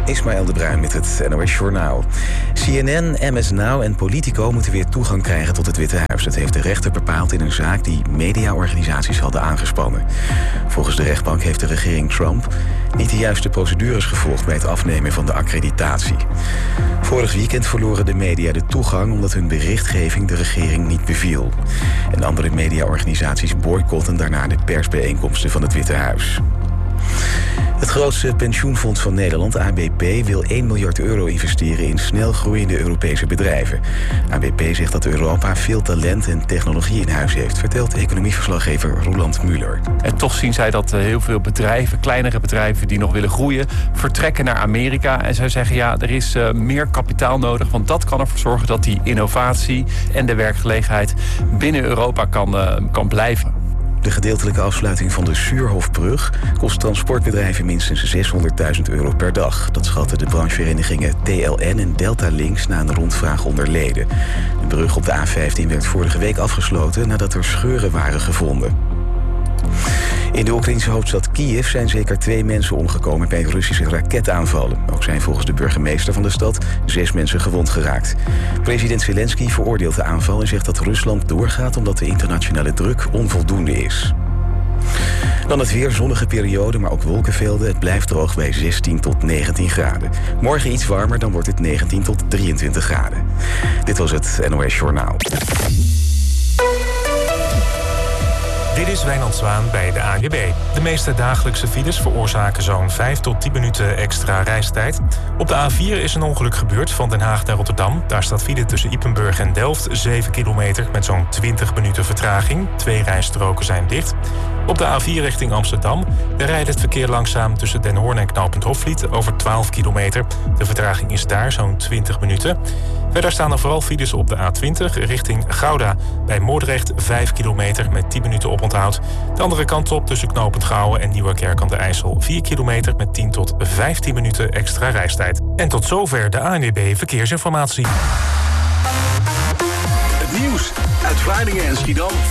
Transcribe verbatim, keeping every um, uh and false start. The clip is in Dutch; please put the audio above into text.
Ismaël de Bruin met het N O S Journaal. C N N, M S Now en Politico moeten weer toegang krijgen tot het Witte Huis. Dat heeft de rechter bepaald in een zaak die mediaorganisaties hadden aangespannen. Volgens de rechtbank heeft de regering Trump niet de juiste procedures gevolgd bij het afnemen van de accreditatie. Vorig weekend verloren de media de toegang omdat hun berichtgeving de regering niet beviel. En andere mediaorganisaties boycotten daarna de persbijeenkomsten van het Witte Huis. Het grootste pensioenfonds van Nederland, A B P, wil één miljard euro investeren in snel groeiende Europese bedrijven. A B P zegt dat Europa veel talent en technologie in huis heeft, vertelt economieverslaggever Roland Muller. En toch zien zij dat heel veel bedrijven, kleinere bedrijven die nog willen groeien, vertrekken naar Amerika. En zij zeggen ja, er is uh, meer kapitaal nodig, want dat kan ervoor zorgen dat die innovatie en de werkgelegenheid binnen Europa kan, uh, kan blijven. De gedeeltelijke afsluiting van de Suurhofbrug kost transportbedrijven minstens zeshonderdduizend euro per dag. Dat schatten de brancheverenigingen T L N en Delta Links na een rondvraag onder leden. De brug op de A vijftien werd vorige week afgesloten nadat er scheuren waren gevonden. In de Oekraïnse hoofdstad Kiev zijn zeker twee mensen omgekomen bij Russische raketaanvallen. Ook zijn volgens de burgemeester van de stad zes mensen gewond geraakt. President Zelensky veroordeelt de aanval en zegt dat Rusland doorgaat omdat de internationale druk onvoldoende is. Dan het weer, zonnige periode, maar ook wolkenvelden. Het blijft droog bij zestien tot negentien graden. Morgen iets warmer, dan wordt het negentien tot drieëntwintig graden. Dit was het N O S Journaal. Dit is Wijnand Zwaan bij de A N W B. De meeste dagelijkse files veroorzaken zo'n vijf tot tien minuten extra reistijd. Op de A vier is een ongeluk gebeurd van Den Haag naar Rotterdam. Daar staat file tussen Ypenburg en Delft, zeven kilometer met zo'n twintig minuten vertraging. Twee rijstroken zijn dicht. Op de A vier richting Amsterdam rijdt het verkeer langzaam tussen Den Hoorn en knooppunt Hofvliet over twaalf kilometer. De vertraging is daar zo'n twintig minuten. Verder staan er vooral files op de A twintig richting Gouda. Bij Moordrecht vijf kilometer met tien minuten oponthoud. De andere kant op tussen knooppunt Gouwen en Nieuwerkerk aan de IJssel vier kilometer met tien tot vijftien minuten extra reistijd. En tot zover de A N W B Verkeersinformatie. Het nieuws uit Vlaardingen en Schiedam.